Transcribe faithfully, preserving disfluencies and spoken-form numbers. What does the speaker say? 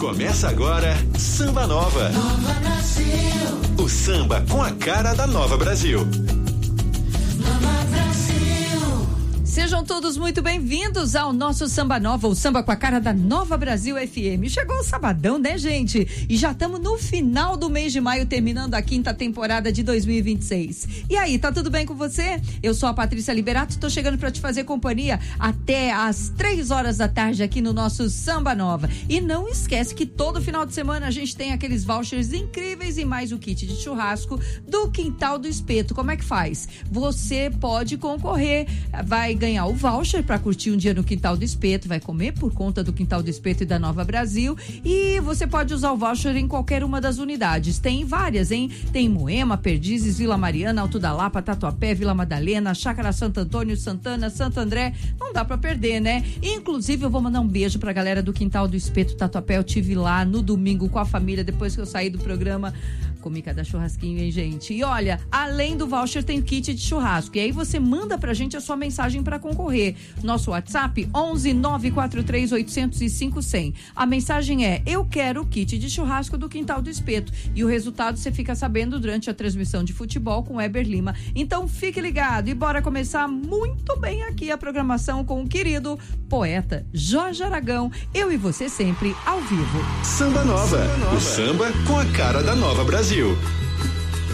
Começa agora Samba Nova. Nova Brasil. O samba com a cara da Nova Brasil. Nova Brasil. Sejam todos muito bem-vindos ao nosso Samba Nova, o samba com a cara da Nova Brasil F M. Chegou o sabadão, né, gente? E já estamos no final do mês de maio, terminando a quinta temporada de dois mil e vinte e seis. E aí, tá tudo bem com você? Eu sou a Patrícia Liberato, tô chegando para te fazer companhia até às três horas da tarde aqui no nosso Samba Nova. E não esquece que todo final de semana a gente tem aqueles vouchers incríveis e mais o kit de churrasco do Quintal do Espeto. Como é que faz? Você pode concorrer, vai ganhar o voucher para curtir um dia no Quintal do Espeto, vai comer por conta do Quintal do Espeto e da Nova Brasil, e você pode usar o voucher em qualquer uma das unidades. Tem várias, hein? Tem Moema, Perdizes, Vila Mariana, Alto da Lapa, Tatuapé, Vila Madalena, Chácara Santo Antônio, Santana, Santo André. Não dá para perder, né? Inclusive, eu vou mandar um beijo pra galera do Quintal do Espeto, Tatuapé. Eu tive lá no domingo com a família, depois que eu saí do programa. Comi cada churrasquinho, hein, gente? E olha, além do voucher tem kit de churrasco. E aí você manda pra gente a sua mensagem pra concorrer. Nosso WhatsApp onze nove quatro três oito zero cinco zero zero. A mensagem é: eu quero o kit de churrasco do Quintal do Espeto. E o resultado você fica sabendo durante a transmissão de futebol com Weber Lima. Então fique ligado e bora começar muito bem aqui a programação com o querido poeta Jorge Aragão. Eu e você sempre ao vivo. Samba Nova, Samba Nova. O samba com a cara da Nova Brasil.